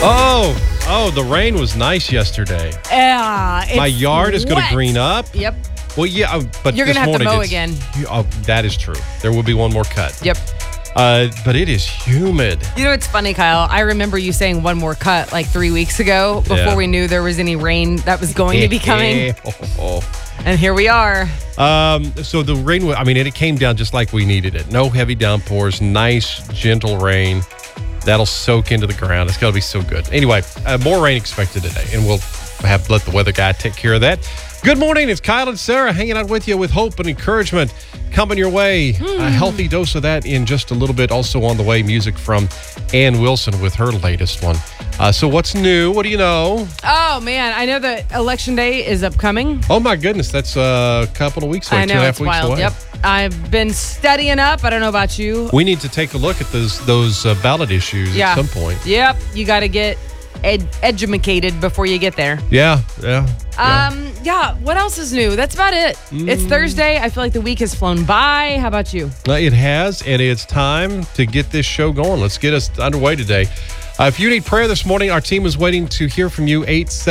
Oh, the rain was nice yesterday. Yeah. My yard is going to green up. Yep. Well, yeah, but You're this going to have to morning mow again. Oh, that is true. There will be one more cut. Yep. But it is humid. You know, it's funny, Kyle. I remember you saying one more cut like 3 weeks ago before we knew there was any rain that was going to be coming. And here we are. So the rain, it came down just like we needed it. No heavy downpours, nice, gentle rain. That'll soak into the ground. It's got to be so good. Anyway, more rain expected today, and we'll have to let the weather guy take care of that. Good morning. It's Kyle and Sarah hanging out with you with hope and encouragement coming your way. A healthy dose of that in just a little bit. Also on the way, music from Ann Wilson with her latest one. So what's new? What do you know? Oh, man. I know that Election Day is upcoming. Oh, my goodness. That's a couple of weeks away. I know, 2.5 it's weeks wild. away. Yep. I've been studying up. I don't know about you. We need to take a look at those ballot issues at some point. Yep. You got to get educated before you get there. Yeah. What else is new? That's about it. It's Thursday. I feel like the week has flown by. How about you? It has, and it's time to get this show going. Let's get us underway today. If you need prayer this morning, our team is waiting to hear from you.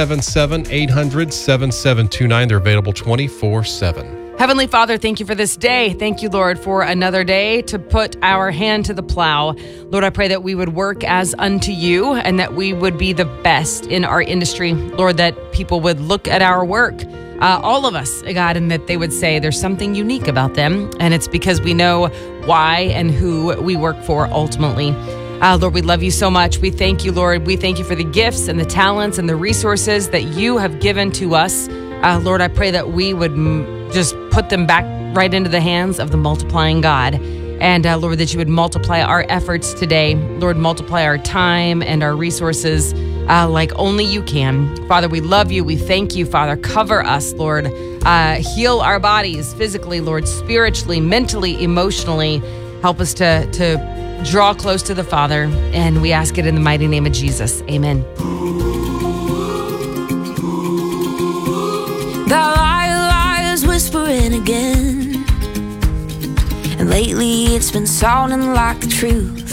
877-800-7729. They're available 24/7. Heavenly Father, thank you for this day. Thank you, Lord, for another day to put our hand to the plow. Lord, I pray that we would work as unto you and that we would be the best in our industry. Lord, that people would look at our work, all of us, God, and that they would say there's something unique about them. And it's because we know why and who we work for ultimately. Lord, we love you so much. We thank you, Lord. We thank you for the gifts and the talents and the resources that you have given to us. Lord, I pray that we would just put them back right into the hands of the multiplying God. And Lord, that you would multiply our efforts today. Lord, multiply our time and our resources like only you can. Father, we love you. We thank you, Father. Cover us, Lord. Heal our bodies physically, Lord, spiritually, mentally, emotionally. Help us to draw close to the Father. And we ask it in the mighty name of Jesus. Amen. The liars whispering again, and lately it's been sounding like the truth.